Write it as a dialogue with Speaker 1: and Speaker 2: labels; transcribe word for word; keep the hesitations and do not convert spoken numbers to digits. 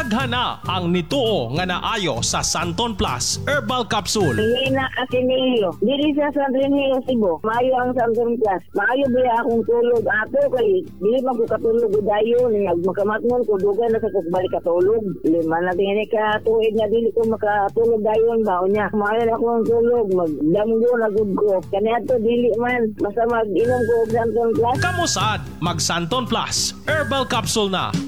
Speaker 1: Daghana ang nituo nga naayo sa Santon Plus Herbal Capsule.
Speaker 2: Hindi na asinilyo. Dili sa Santon Hill, Cebu. Maayo ang Santon Plus. Maayo ba akong tulog ato kay dili man ko katulog dayon nga makamatnon ko dugay na sa ko balik katulog. Lima na din ka tuig nga dili ko makatulog dayon ba unya. Maayo na akong tulog magdamgo na gud ko. Kani ato dili man basta mag-inom ko og Santon Plus.
Speaker 1: Kamusad mag Santon Plus Herbal Capsule na.